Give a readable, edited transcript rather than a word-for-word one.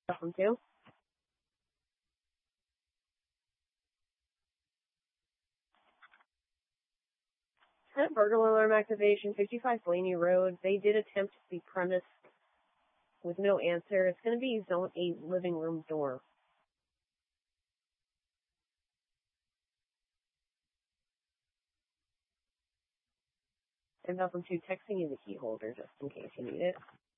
Welcome to. Senate burglar alarm activation, 55 Blaney Road. They did attempt the premise with no answer. It's going to be Zone 8 living room door. And welcome to texting in the key holder, just in case you need it.